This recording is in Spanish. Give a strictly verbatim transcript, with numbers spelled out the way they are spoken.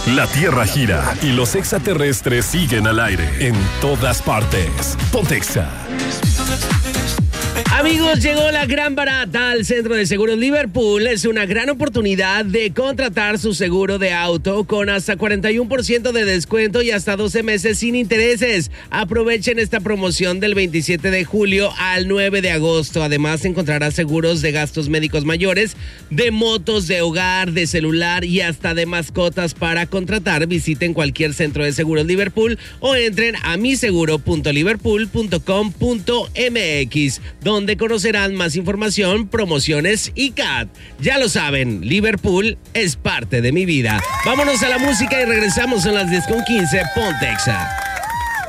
La Tierra gira y los extraterrestres siguen al aire en todas partes. Pontexa. Amigos, llegó la gran barata al Centro de Seguros Liverpool. Es una gran oportunidad de contratar su seguro de auto con hasta cuarenta y uno por ciento de descuento y hasta doce meses sin intereses. Aprovechen esta promoción del veintisiete de julio al nueve de agosto. Además, encontrará seguros de gastos médicos mayores, de motos, de hogar, de celular y hasta de mascotas para contratar. Visiten cualquier centro de seguros Liverpool o entren a mi seguro punto liverpool punto com punto m x, donde conocerán más información, promociones y C A T. Ya lo saben, Liverpool es parte de mi vida. Vámonos a la música y regresamos a las diez con quince. Pontexa.